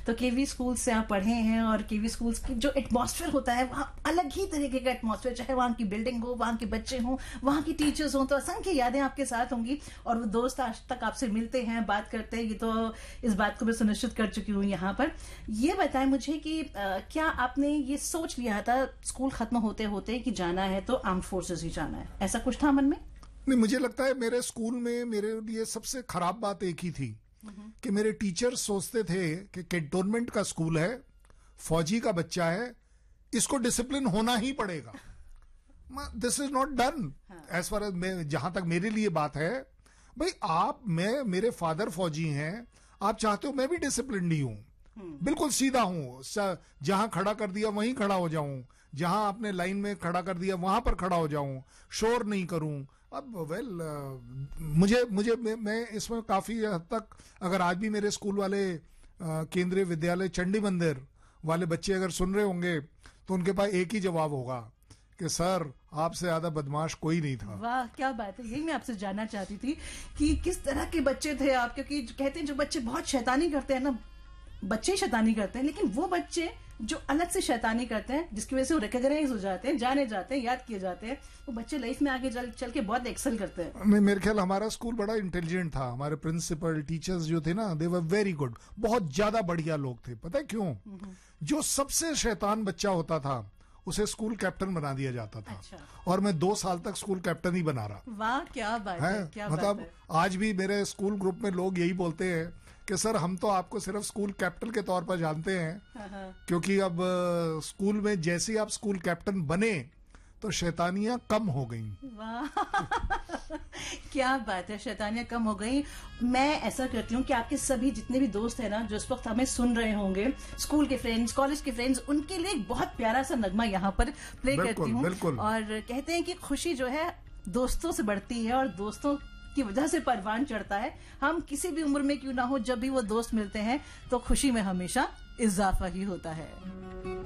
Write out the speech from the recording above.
तो KV school से आप पढ़े हैं और केवी स्कूल की जो एटमॉस्फेयर होता है वहाँ अलग ही तरीके का एटमॉस्फेयर, चाहे वहाँ की बिल्डिंग हो, वहाँ के बच्चे हों, वहाँ की टीचर्स हों, तो असंख्य यादें आपके साथ होंगी और वो दोस्त आज तक आपसे मिलते हैं, बात करते हैं। ये तो इस बात को मैं सुनिश्चित कर चुकी हूँ यहाँ पर। ये बताएं मुझे कि क्या आपने ये सोच लिया था स्कूल खत्म होते होते कि जाना है तो आर्म्ड फोर्सेस ही जाना है, ऐसा कुछ था मन में? नहीं, मुझे लगता है मेरे स्कूल में मेरे लिए सबसे खराब बात एक ही थी कि मेरे टीचर्स सोचते थे कि कैंटोनमेंट का स्कूल है, फौजी का बच्चा है, इसको डिसिप्लिन होना ही पड़ेगा। This is not done as far as जहां तक मेरे लिए बात है। भाई मेरे फादर फौजी हैं, आप चाहते हो मैं भी डिसिप्लिन ही हूं, बिल्कुल सीधा हूं, जहां खड़ा कर दिया वहीं खड़ा हो जाऊं, जहां आपने लाइन में खड़ा कर दिया वहां पर खड़ा हो जाऊं, शोर नहीं करूं। अब मैं इसमें काफी हद तक, अगर आज भी मेरे स्कूल वाले केंद्रीय विद्यालय चंडी मंदिर वाले बच्चे अगर सुन रहे होंगे तो उनके पास एक ही जवाब होगा कि सर आपसे ज्यादा बदमाश कोई नहीं था। वाह क्या बात है, यही मैं आपसे जानना चाहती थी कि किस तरह के बच्चे थे आप, क्योंकि कहते हैं जो बच्चे बहुत शैतानी करते हैं ना, बच्चे शैतानी करते हैं, लेकिन वो बच्चे जो अलग से शैतानी करते हैं जिसकी वजह से वो रिकॉग्नाइज हो जाते हैं, जाने जाते हैं, याद किए जाते हैं, वो बच्चे लाइफ में आगे चल के बहुत एक्सेल करते हैं। मेरे ख्याल हमारा स्कूल बड़ा इंटेलिजेंट था, हमारे प्रिंसिपल टीचर्स जो थे ना, दे वर वेरी गुड, बहुत ज्यादा बढ़िया लोग थे। पता है क्यों? जो सबसे शैतान बच्चा होता था उसे स्कूल कैप्टन बना दिया जाता था। अच्छा। और मैं 2 साल तक स्कूल कैप्टन ही बना रहा। वाह क्या बात है, क्या मतलब बात है। आज भी मेरे स्कूल ग्रुप में लोग यही बोलते हैं कि सर हम तो आपको सिर्फ स्कूल कैप्टन के तौर पर जानते हैं, क्योंकि अब स्कूल में जैसे ही आप स्कूल कैप्टन बने तो शैतानियां कम हो गई। वाह क्या बात है, शैतानियां कम हो गई। मैं ऐसा करती हूँ कि आपके सभी जितने भी दोस्त हैं ना जो इस वक्त हमें सुन रहे होंगे, स्कूल के फ्रेंड्स, कॉलेज के फ्रेंड्स, उनके लिए एक बहुत प्यारा सा नगमा यहाँ पर प्ले करती हूँ। और कहते हैं कि खुशी जो है दोस्तों से बढ़ती है और दोस्तों की वजह से परवान चढ़ता है। हम किसी भी उम्र में क्यों ना हो, जब भी वो दोस्त मिलते हैं तो खुशी में हमेशा इजाफा ही होता है।